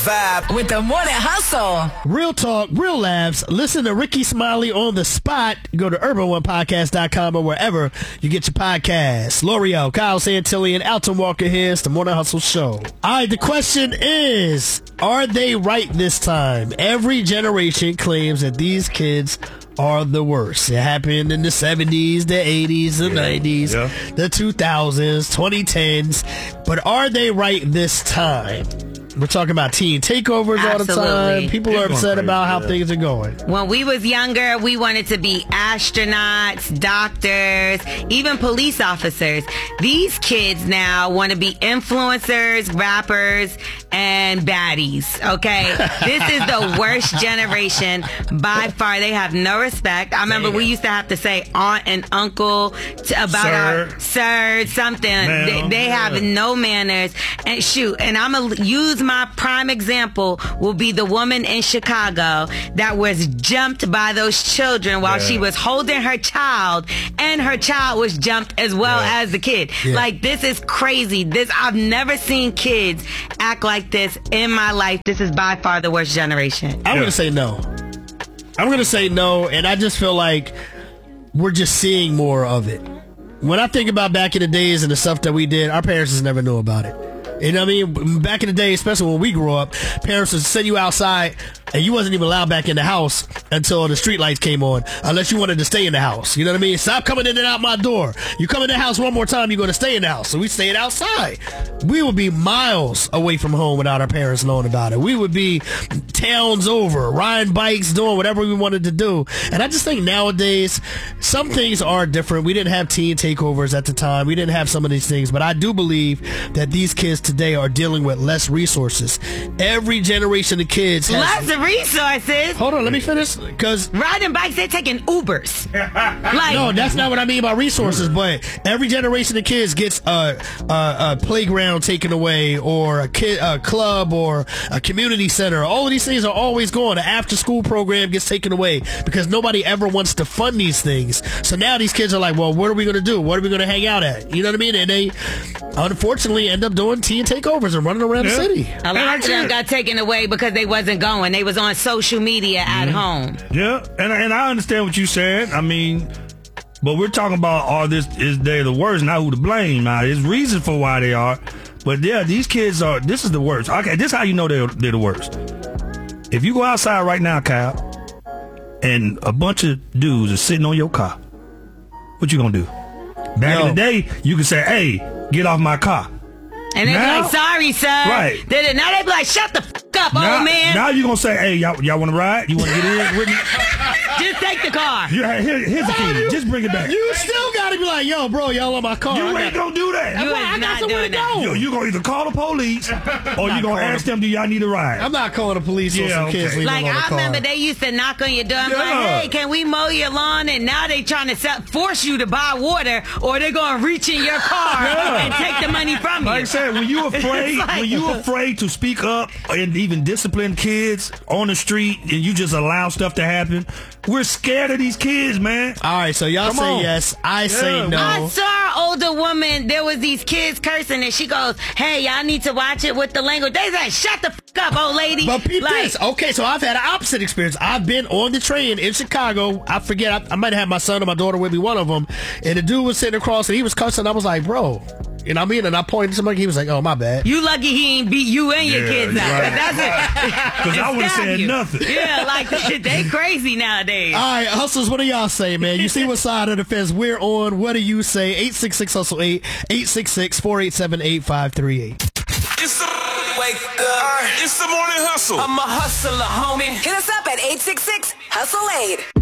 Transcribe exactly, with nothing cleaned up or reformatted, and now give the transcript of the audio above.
Vibe with the Morning Hustle. Real talk, real laughs. Listen to Ricky Smiley on the spot. Go to urban one podcast dot com or wherever you get your podcasts. L'Oreal, Kyle Santilli, and Alton Walker here. It's the Morning Hustle Show. All right, the question is, are they right this time? Every generation claims that these kids are the worst. It happened in the seventies, the eighties, the yeah, nineties, yeah. the two thousands, twenty tens. But are they right this time? We're talking about teen takeovers Absolutely. all the time. People They're are upset crazy, about how yeah. things are going. When we was younger, we wanted to be astronauts, doctors, even police officers. These kids now want to be influencers, rappers, and baddies, okay? This is the worst generation by far. They have no respect. I remember Damn. we used to have to say aunt and uncle to, about sir. our sir, something. They, they have no manners. And shoot, and I'm going to use my prime example will be the woman in Chicago that was jumped by those children while yeah. she was holding her child, and her child was jumped as well yeah. as the kid. Yeah. Like, this is crazy. This I've never seen kids act like this in my life. This is by far the worst generation. I'm yeah. going to say no. I'm going to say no, and I just feel like we're just seeing more of it. When I think about back in the days and the stuff that we did, our parents just never knew about it. You know what I mean? Back in the day, especially when we grew up, parents would send you outside and you wasn't even allowed back in the house until the street lights came on, unless you wanted to stay in the house. You know what I mean? Stop coming in and out my door. You come in the house one more time, you're going to stay in the house. So we stayed outside. We would be miles away from home without our parents knowing about it. We would be towns over, riding bikes, doing whatever we wanted to do. And I just think nowadays, some things are different. We didn't have teen takeovers at the time. We didn't have some of these things. But I do believe that these kids today are dealing with less resources. Every generation of kids has less resources. Hold on, let me finish. Because riding bikes, they're taking Ubers. Like, no, that's not what I mean by resources. But every generation of kids gets a, a, a playground taken away, or a kid, a club, or a community center. All of these things are always gone. An after-school program gets taken away because nobody ever wants to fund these things. So now these kids are like, well, what are we going to do? What are we going to hang out at? You know what I mean? And they unfortunately end up doing teen takeovers and running around yeah. the city. A lot of them got taken away because they wasn't going. They was on social media at mm-hmm. home. Yeah, and and I understand what you said. I mean, but we're talking about all this is they the worst, not who to blame. Now, there's reason for why they are, but yeah, these kids are. This is the worst. Okay, this is how you know they're they're the worst. If you go outside right now, Kyle, and a bunch of dudes are sitting on your car, what you gonna do? Back Yo. in the day, you could say, "Hey, get off my car." And they be Now- like, sorry, sir. Right. They, now they be like, shut the fuck up, Now, old man. now you gonna say, "Hey, y'all, y'all want to ride? You want to get in with me?" Just take the car. Yeah, here, here's the key. Just bring it back. You still got to be like, yo, bro, y'all on my car. You I ain't got- gonna do that. You Well, is I got not somewhere doing to that. go. You, you gonna either call the police or you gonna calling ask them, do y'all need a ride? I'm not calling the police on Yeah, some okay. kids leaving Like, on the I car. remember they used to knock on your door and be like, Yeah. hey, can we mow your lawn? And now they trying to sell, force you to buy water, or they're going to reach in your car Yeah. and take the money from Like I you. said, when you afraid, It's like- when you afraid to speak up and even discipline kids on the street, and you just allow stuff to happen, we're scared of these kids, man. All right, so y'all Come say on. yes. I say Yeah. no. I saw an older woman, there was these kids cursing, and she goes, hey, y'all need to watch it with the language. They said, shut the fuck up, old lady. But peep Like, this. Okay, so I've had an opposite experience. I've been on the train in Chicago. I forget. I, I might have had my son or my daughter with me, one of them. And the dude was sitting across and he was cussing. I was like, bro. And I mean, and I pointed to somebody. He was like, oh, my bad. you lucky he ain't beat you and your Yeah, kids now. right. That's it. Because I would have Stab said you. nothing. Yeah, like, they crazy nowadays. All right, hustlers, what do y'all say, man? You see what side of the fence we're on. What do you say? eight six six hustle eight, eight six six, four eight seven, eight five three eight. It's the wake up. It's the morning hustle. I'm a hustler, homie. Hit us up at eight six six hustle eight.